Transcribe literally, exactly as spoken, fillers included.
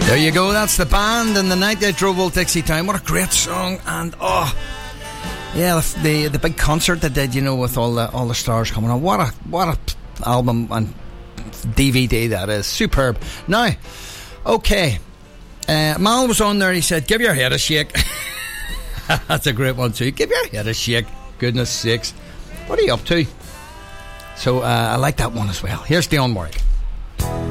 There you go, that's the band and the night they drove Old Dixie Town. What a great song. And oh yeah, the the, the big concert they did, you know, with all the all the stars coming on. What a what a album and D V D that is. Superb. Now, okay, uh, Mal was on there. He said, give your head a shake. That's a great one too. Give your head a shake. Goodness sakes, what are you up to? So uh, I like that one as well. Here's Dionne Warwick.